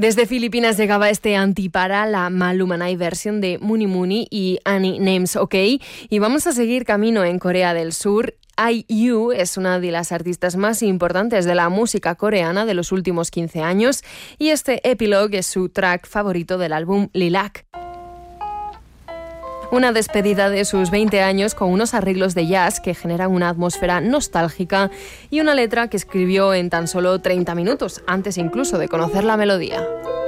Desde Filipinas llegaba este Antipara, la Malumanay version de Muni Muni y Annie Names OK. Y vamos a seguir camino en Corea del Sur. IU es una de las artistas más importantes de la música coreana de los últimos 15 años y este Epilogue es su track favorito del álbum Lilac. Una despedida de sus 20 años con unos arreglos de jazz que generan una atmósfera nostálgica y una letra que escribió en tan solo 30 minutos, antes incluso de conocer la melodía.